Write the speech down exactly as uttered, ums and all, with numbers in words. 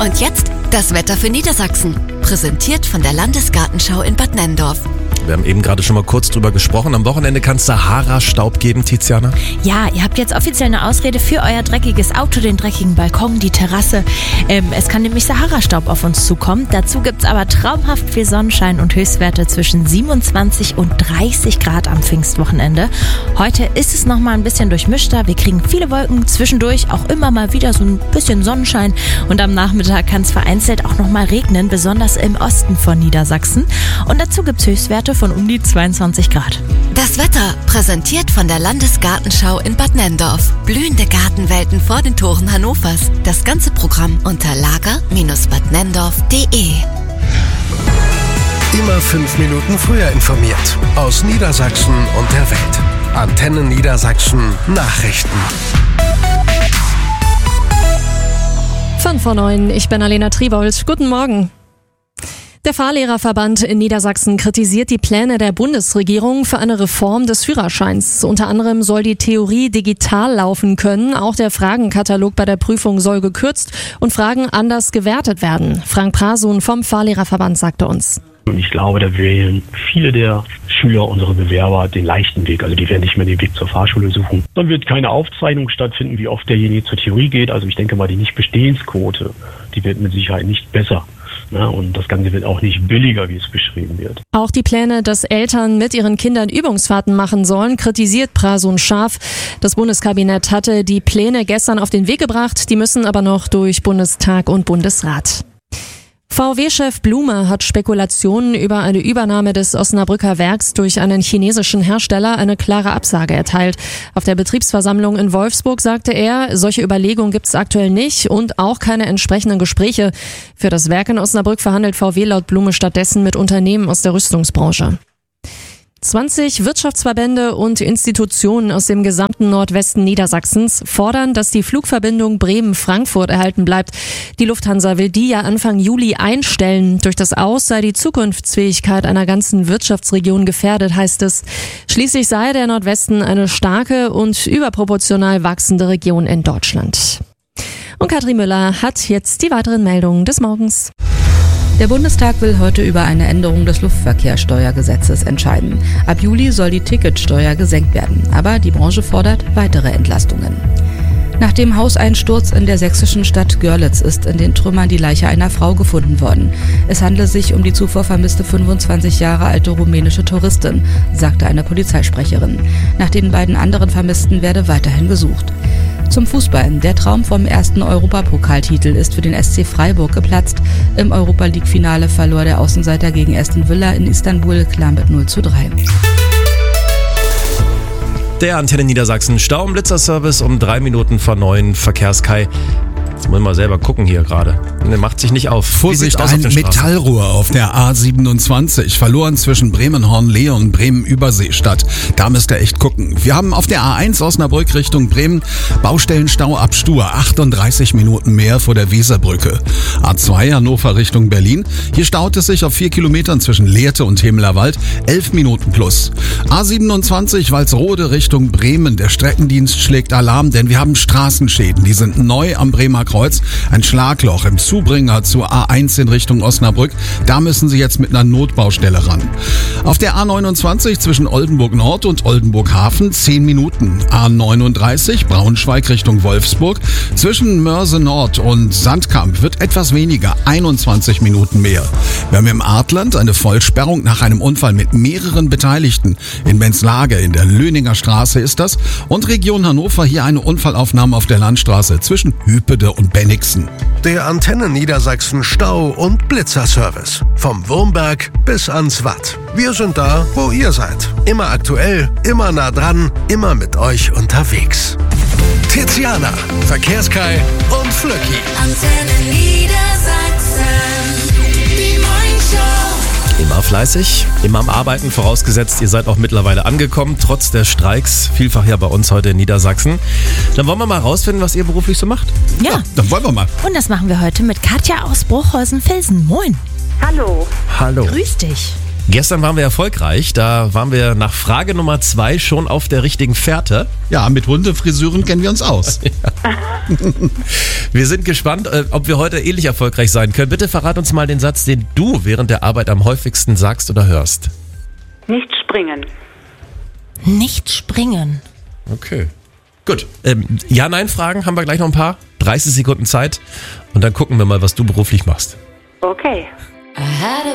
Und jetzt das Wetter für Niedersachsen. Präsentiert von der Landesgartenschau in Bad Nenndorf. Wir haben eben gerade schon mal kurz drüber gesprochen. Am Wochenende kann es Sahara-Staub geben, Tiziana. Ja, ihr habt jetzt offiziell eine Ausrede für euer dreckiges Auto, den dreckigen Balkon, die Terrasse. Ähm, es kann nämlich Sahara-Staub auf uns zukommen. Dazu gibt es aber traumhaft viel Sonnenschein und Höchstwerte zwischen siebenundzwanzig und dreißig Grad am Pfingstwochenende. Heute ist es nochmal ein bisschen durchmischter. Wir kriegen viele Wolken, zwischendurch auch immer mal wieder so ein bisschen Sonnenschein. Und am Nachmittag kann es vereinzelt auch nochmal regnen, besonders im Osten von Niedersachsen. Und dazu gibt es Höchstwerte von um die zweiundzwanzig Grad. Das Wetter präsentiert von der Landesgartenschau in Bad Nenndorf. Blühende Gartenwelten vor den Toren Hannovers. Das ganze Programm unter lager Bindestrich bad nenndorf punkt de. Immer fünf Minuten früher informiert. Aus Niedersachsen und der Welt. Antenne Niedersachsen Nachrichten. fünf vor neun, ich bin Alena Triebold. Guten Morgen. Der Fahrlehrerverband in Niedersachsen kritisiert die Pläne der Bundesregierung für eine Reform des Führerscheins. Unter anderem soll die Theorie digital laufen können. Auch der Fragenkatalog bei der Prüfung soll gekürzt und Fragen anders gewertet werden. Frank Prasun vom Fahrlehrerverband sagte uns. Und ich glaube, da wählen viele der Schüler, unsere Bewerber, den leichten Weg. Also die werden nicht mehr den Weg zur Fahrschule suchen. Dann wird keine Aufzeichnung stattfinden, wie oft derjenige zur Theorie geht. Also ich denke mal, die Nichtbestehensquote, die wird mit Sicherheit nicht besser. Ja, und das Ganze wird auch nicht billiger, wie es beschrieben wird. Auch die Pläne, dass Eltern mit ihren Kindern Übungsfahrten machen sollen, kritisiert Prasun scharf. Das Bundeskabinett hatte die Pläne gestern auf den Weg gebracht. Die müssen aber noch durch Bundestag und Bundesrat. V W-Chef Blume hat Spekulationen über eine Übernahme des Osnabrücker Werks durch einen chinesischen Hersteller eine klare Absage erteilt. Auf der Betriebsversammlung in Wolfsburg sagte er, solche Überlegungen gibt es aktuell nicht und auch keine entsprechenden Gespräche. Für das Werk in Osnabrück verhandelt V W laut Blume stattdessen mit Unternehmen aus der Rüstungsbranche. zwanzig Wirtschaftsverbände und Institutionen aus dem gesamten Nordwesten Niedersachsens fordern, dass die Flugverbindung Bremen-Frankfurt erhalten bleibt. Die Lufthansa will die ja Anfang Juli einstellen. Durch das Aus sei die Zukunftsfähigkeit einer ganzen Wirtschaftsregion gefährdet, heißt es. Schließlich sei der Nordwesten eine starke und überproportional wachsende Region in Deutschland. Und Katrin Müller hat jetzt die weiteren Meldungen des Morgens. Der Bundestag will heute über eine Änderung des Luftverkehrssteuergesetzes entscheiden. Ab Juli soll die Ticketsteuer gesenkt werden, aber die Branche fordert weitere Entlastungen. Nach dem Hauseinsturz in der sächsischen Stadt Görlitz ist in den Trümmern die Leiche einer Frau gefunden worden. Es handle sich um die zuvor vermisste fünfundzwanzig Jahre alte rumänische Touristin, sagte eine Polizeisprecherin. Nach den beiden anderen Vermissten werde weiterhin gesucht. Zum Fußball. Der Traum vom ersten Europapokaltitel ist für den S C Freiburg geplatzt. Im Europa-League-Finale verlor der Außenseiter gegen Aston Villa in Istanbul klar mit null zu drei. Der Antenne Niedersachsen Stau- und Blitzerservice um drei Minuten vor neun. Verkehrskai. Jetzt muss ich mal selber gucken hier gerade. Der macht sich nicht auf. Vorsicht, ein Metallrohr auf der A siebenundzwanzig. Verloren zwischen Bremen-Hornlehe und Bremen-Überseestadt. Da müsst ihr echt gucken. Wir haben auf der A eins Osnabrück Richtung Bremen Baustellenstau ab Stur. achtunddreißig Minuten mehr vor der Weserbrücke. A zwei Hannover Richtung Berlin. Hier staut es sich auf vier Kilometern zwischen Lehrte und Himmelerwald. elf Minuten plus. A siebenundzwanzig Walsrode Richtung Bremen. Der Streckendienst schlägt Alarm, denn wir haben Straßenschäden. Die sind neu am Bremer Kreuz. Ein Schlagloch im Zubringer zur A eins in Richtung Osnabrück. Da müssen Sie jetzt mit einer Notbaustelle ran. Auf der A neunundzwanzig zwischen Oldenburg Nord und Oldenburg Hafen zehn Minuten. A neununddreißig Braunschweig Richtung Wolfsburg. Zwischen Mörse Nord und Sandkamp wird etwas weniger, einundzwanzig Minuten mehr. Wir haben im Artland eine Vollsperrung nach einem Unfall mit mehreren Beteiligten. In Benzlage in der Löninger Straße ist das. Und Region Hannover hier eine Unfallaufnahme auf der Landstraße zwischen Hüpede und Bennigsen. Der Antenne Niedersachsen Stau- und Blitzerservice. Vom Wurmberg bis ans Watt. Wir sind da, wo ihr seid. Immer aktuell, immer nah dran, immer mit euch unterwegs. Tiziana, Verkehrskai und Flöcki. Antenne Niedersachsen, die Morningshow. Immer fleißig, immer am Arbeiten, vorausgesetzt, ihr seid auch mittlerweile angekommen, trotz der Streiks, vielfach ja bei uns heute in Niedersachsen. Dann wollen wir mal rausfinden, was ihr beruflich so macht. Ja. Ja, dann wollen wir mal. Und das machen wir heute mit Katja aus Bruchhausen-Vilsen. Moin. Hallo. Hallo. Grüß dich. Gestern waren wir erfolgreich. Da waren wir nach Frage Nummer zwei schon auf der richtigen Fährte. Ja, mit Hundefriseuren kennen wir uns aus. Wir sind gespannt, ob wir heute ähnlich erfolgreich sein können. Bitte verrat uns mal den Satz, den du während der Arbeit am häufigsten sagst oder hörst. Nicht springen. Nicht springen. Okay. Gut. Ähm, Ja-Nein-Fragen haben wir gleich noch ein paar. dreißig Sekunden Zeit. Und dann gucken wir mal, was du beruflich machst. Okay. I had a